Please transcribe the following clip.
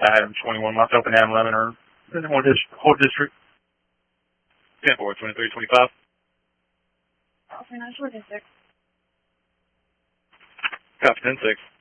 Adam 21, myself and Adam 11 are in the whole district. 10-4, 23-25. Okay, 9-4, 6. Copy 10-6.